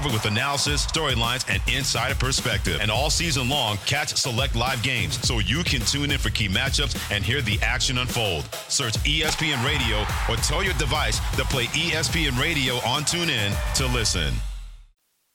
covered with analysis, storylines, and insider perspective. And all season long, catch select live games so you can tune in for key matchups and hear the action unfold. Search ESPN Radio or tell your device to play ESPN Radio on TuneIn to listen.